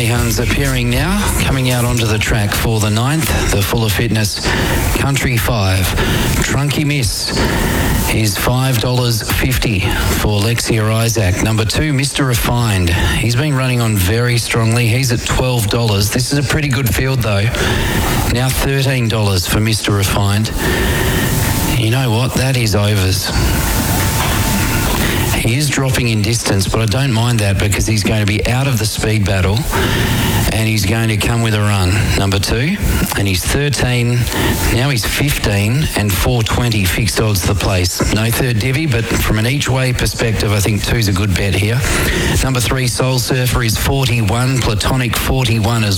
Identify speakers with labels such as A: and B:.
A: greyhounds appearing now, coming out onto the track for the 9th, the Full of Fitness Country 5. Trunky Miss is $5.50 for Lexia Isaac. Number 2, Mr. Refined. He's been running on very strongly. He's at $12. This is a pretty good field though. Now $13 for Mr. Refined. You know what? That is overs. He is dropping in distance, but I don't mind that because he's going to be out of the speed battle and he's going to come with a run. Number 2, and he's 13. Now he's 15 and $4.20 fixed odds the place. No third divvy, but from an each way perspective, I think 2's a good bet here. Number 3, Soul Surfer is 41, Platonic 41 as well.